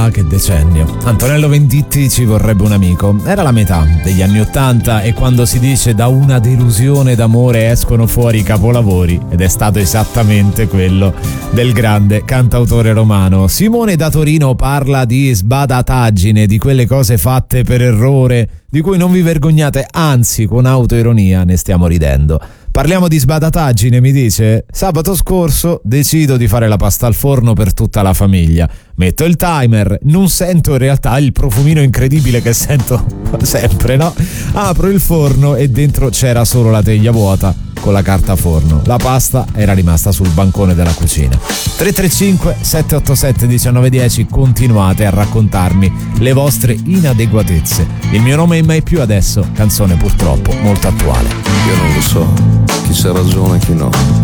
Che decennio. Antonello Venditti, Ci vorrebbe un amico. Era la metà degli anni '80 e quando si dice da una delusione d'amore escono fuori i capolavori, ed è stato esattamente quello del grande cantautore romano. Simone da Torino parla di sbadataggine, di quelle cose fatte per errore, di cui non vi vergognate, anzi con autoironia ne stiamo ridendo. Parliamo di sbadataggine, mi dice? Sabato scorso decido di fare la pasta al forno per tutta la famiglia. Metto il timer, non sento in realtà il profumino incredibile che sento sempre, no? Apro il forno e dentro c'era solo la teglia vuota con la carta forno. La pasta era rimasta sul bancone della cucina. 335 787 1910, continuate a raccontarmi le vostre inadeguatezze. Il mio nome è Mai Più Adesso, canzone purtroppo molto attuale. Io non lo so chi c'ha ragione e chi no.